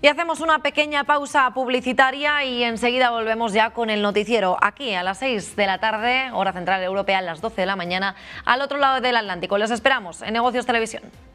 Y hacemos una pequeña pausa publicitaria y enseguida volvemos ya con el noticiero aquí a las 6 de la tarde, hora central europea, a las 12 de la mañana, al otro lado del Atlántico. Les esperamos en Negocios Televisión.